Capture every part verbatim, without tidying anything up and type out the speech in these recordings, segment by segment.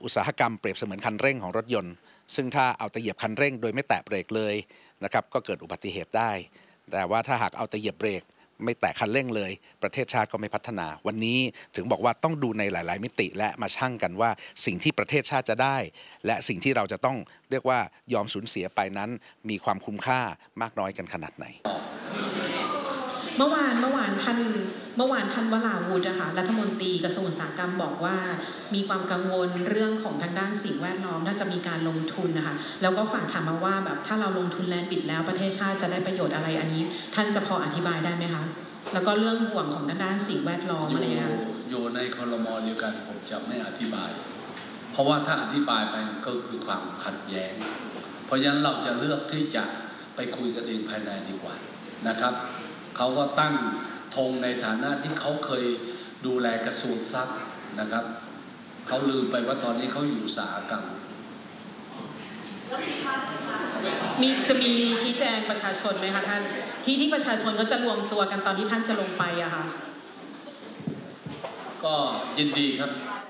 อุตสาหกรรมเปรียบเสมือนคันเร่งของรถยนต์ซึ่งถ้าเอาแต่เหยียบคันเร่งโดยไม่แตะเบรกเลยนะครับก็เกิดอุบัติเหตุได้แต่ว่าถ้าหากเอาแต่เหยียบเบรกไม่แตะคันเร่งเลยประเทศชาติก็ไม่พัฒนาวันนี้ถึงบอกว่าต้องดูในหลายๆมิติและมาชั่งกันว่าสิ่งที่ประเทศชาติจะได้และสิ่งที่เราจะต้องเรียกว่ายอมสูญเสียไปนั้นมีความคุ้มค่ามากน้อยกันขนาดไหนเมื่อวานเมื่อวานท่านเมื่อวานท่านวราวุฒินะคะรัฐมนตรีกระทรวงอุตสาหกรรมบอกว่ามีความกังวลเรื่องของทางด้านสิ่งแวดล้อมน่าจะมีการลงทุนนะคะแล้วก็ฝากถามมาว่าแบบถ้าเราลงทุนแลนด์บิดแล้วประเทศชาติจะได้ประโยชน์อะไรอันนี้ท่านจะพออธิบายได้ไหมคะแล้วก็เรื่องห่วงของด้านด้านสิ่งแวดล้อมอะไรอย่างเงี้ยอยู่ในครม.เดียวกันผมจะไม่อธิบายเพราะว่าถ้าอธิบายไปก็คือความขัดแย้งเพราะฉะนั้นเราจะเลือกที่จะไปคุยกันเองภายในดีกว่านะครับเขาก็ตั้งธงในฐานะที่เขาเคยดูแลกระทรวงทรัพย์นะครับเขาลืมไปว่าตอนนี้เขาอยู่อุตสาหกรรมมีจะมีชี้แจงประชาชนไหมคะท่านที่ที่ประชาชนก็จะรวมตัวกันตอนที่ท่านจะลงไปอะค่ะก็ยินดีครับ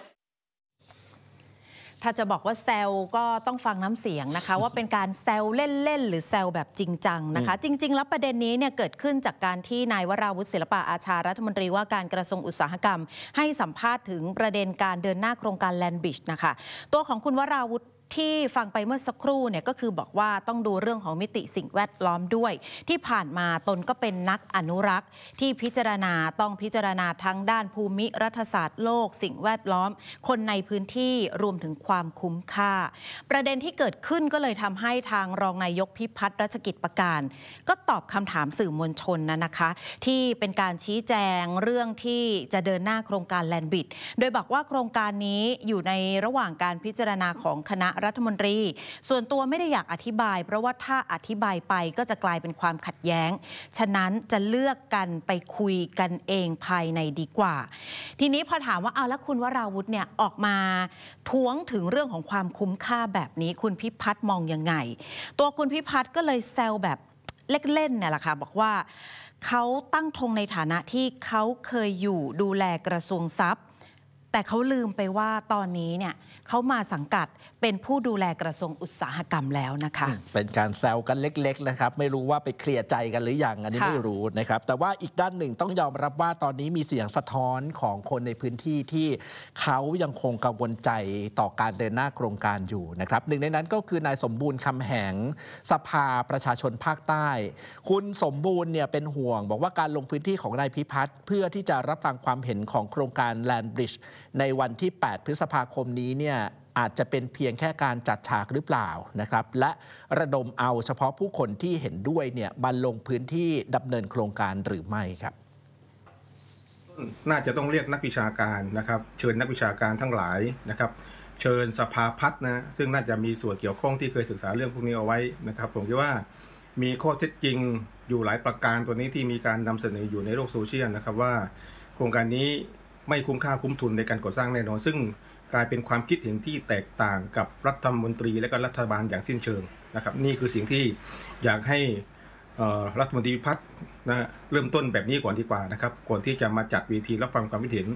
ถ้าจะบอกว่าแซวก็ต้องฟังน้ำเสียงนะคะ ว่าเป็นการแซวเล่นๆหรือแซวแบบจริงจังนะคะจริงๆแล้วประเด็นนี้เนี่ยเกิดขึ้นจากการที่นายวราวุฒิศิลปะอาชารัฐมนตรีว่าการกระทรวงอุตสาหกรรมให้สัมภาษณ์ถึงประเด็นการเดินหน้าโครงการแลนด์บริดจ์นะคะตัวของคุณวราวุฒิที่ฟังไปเมื่อสักครู่เนี่ยก็คือบอกว่าต้องดูเรื่องของมิติสิ่งแวดล้อมด้วยที่ผ่านมาตนก็เป็นนักอนุรักษ์ที่พิจารณาต้องพิจารณาทั้งด้านภูมิรัฐศาสตร์โลกสิ่งแวดล้อมคนในพื้นที่รวมถึงความคุ้มค่าประเด็นที่เกิดขึ้นก็เลยทำให้ทางรองนายกพิพัฒน์รัชกิจประการก็ตอบคำถามสื่อมวลชนนะนะคะที่เป็นการชี้แจงเรื่องที่จะเดินหน้าโครงการแลนด์บริดจ์โดยบอกว่าโครงการนี้อยู่ในระหว่างการพิจารณาของคณะรัฐมนตรีส่วนตัวไม่ได้อยากอธิบายเพราะว่าถ้าอธิบายไปก็จะกลายเป็นความขัดแย้งฉะนั้นจะเลือกกันไปคุยกันเองภายในดีกว่าทีนี้พอถามว่าเอาแล้วคุณวราวุฒิเนี่ยออกมาท้วงถึงเรื่องของความคุ้มค่าแบบนี้คุณพิพัฒน์มองยังไงตัวคุณพิพัฒน์ก็เลยแซวแบบเล่นๆเนี่ยแหละค่ะบอกว่าเขาตั้งธงในฐานะที่เขาเคยอยู่ดูแลกระทรวงทรัพย์แต่เขาลืมไปว่าตอนนี้เนี่ยเขามาสังกัดเป็นผู้ดูแลกระทรวงอุตสาหกรรมแล้วนะคะเป็นการแซวกันเล็กๆนะครับไม่รู้ว่าไปเคลียร์ใจกันหรือยังอันนี้ไม่รู้นะครับแต่ว่าอีกด้านหนึ่งต้องยอมรับว่าตอนนี้มีเสียงสะท้อนของคนในพื้นที่ที่เขายังคงกังวลใจต่อการเดินหน้าโครงการอยู่นะครับหนึ่งในนั้นก็คือนายสมบูรณ์คำแหงสภาประชาชนภาคใต้คุณสมบูรณ์เนี่ยเป็นห่วงบอกว่าการลงพื้นที่ของนายพิพัฒน์เพื่อที่จะรับฟังความเห็นของโครงการแลนด์บริดจ์ในวันที่แปดพฤษภาคมนี้เนี่ยอาจจะเป็นเพียงแค่การจัดฉากหรือเปล่านะครับและระดมเอาเฉพาะผู้คนที่เห็นด้วยเนี่ยมาลงพื้นที่ดำเนินโครงการหรือไม่ครับน่าจะต้องเรียกนักวิชาการนะครับเชิญนักวิชาการทั้งหลายนะครับเชิญสภาพัฒน์นะซึ่งน่าจะมีส่วนเกี่ยวข้องที่เคยศึกษาเรื่องพวกนี้เอาไว้นะครับผมคิดว่ามีข้อเท็จจริงอยู่หลายประการตัวนี้ที่มีการนำเสนออยู่ในโลกโซเชียลนะครับว่าโครงการนี้ไม่คุ้มค่าคุ้มทุนในการก่อสร้างแน่นอนซึ่งกลายเป็นความคิดเห็นที่แตกต่างกับรัฐมนตรีและก็รัฐบาลอย่างสิ้นเชิงนะครับนี่คือสิ่งที่อยากให้รัฐมนตรีพิพัฒน์นะเริ่มต้นแบบนี้ก่อนดีกว่านะครับก่อนที่จะมาจัดเวทีรับฟังความคิดเห็น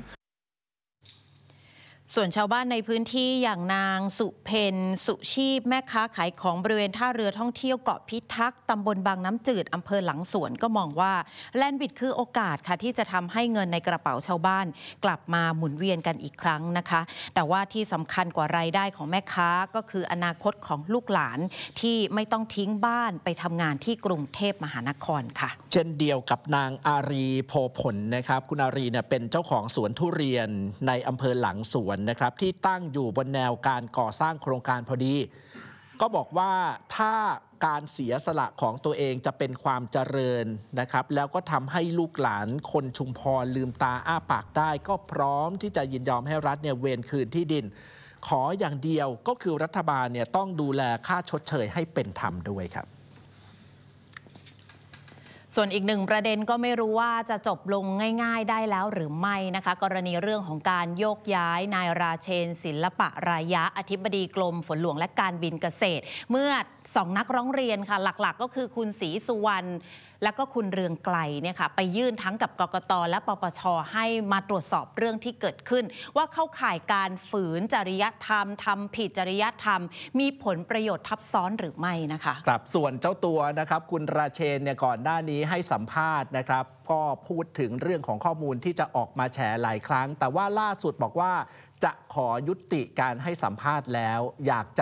ส่วนชาวบ้านในพื้นที่อย่างนางสุเพนสุชีพแม่ค้าขายของบริเวณท่าเรือท่องเที่ยวเกาะพิทักษ์ตำบลบางน้ำจืดอำเภอหลังสวนก็มองว่าแลนด์บิดคือโอกาสค่ะที่จะทำให้เงินในกระเป๋าชาวบ้านกลับมาหมุนเวียนกันอีกครั้งนะคะแต่ว่าที่สำคัญกว่ารายได้ของแม่ค้าก็คืออนาคตของลูกหลานที่ไม่ต้องทิ้งบ้านไปทำงานที่กรุงเทพมหานครค่ะเช่นเดียวกับนางอารีโพผลนะครับคุณอารีเนี่ยเป็นเจ้าของสวนทุเรียนในอำเภอหลังสวนนะครับที่ตั้งอยู่บนแนวการก่อสร้างโครงการพอดีก็บอกว่าถ้าการเสียสละของตัวเองจะเป็นความเจริญนะครับแล้วก็ทำให้ลูกหลานคนชุมพรลืมตาอ้าปากได้ก็พร้อมที่จะยินยอมให้รัฐเนี่ยเวรคืนที่ดินขออย่างเดียวก็คือรัฐบาลเนี่ยต้องดูแลค่าชดเชยให้เป็นธรรมด้วยครับส่วนอีกหนึ่งประเด็นก็ไม่รู้ว่าจะจบลงง่ายๆได้แล้วหรือไม่นะคะกรณีเรื่องของการโยกย้ายนายราเชนศิลปะรายะอธิบดีกรมฝนหลวงและการบินเกษตรเมื่อสองนักร้องเรียนค่ะหลักๆก็คือคุณศรีสุวรรณแล้วก็คุณเรืองไกลเนี่ยค่ะไปยื่นทั้งกับกกตและปปชให้มาตรวจสอบเรื่องที่เกิดขึ้นว่าเข้าข่ายการฝืนจริยธรรมทำผิดจริยธรรมมีผลประโยชน์ทับซ้อนหรือไม่นะคะครับส่วนเจ้าตัวนะครับคุณราเชนเนี่ยก่อนหน้านี้ให้สัมภาษณ์นะครับก็พูดถึงเรื่องของข้อมูลที่จะออกมาแฉหลายครั้งแต่ว่าล่าสุดบอกว่าจะขอยุติการให้สัมภาษณ์แล้วอยากจะ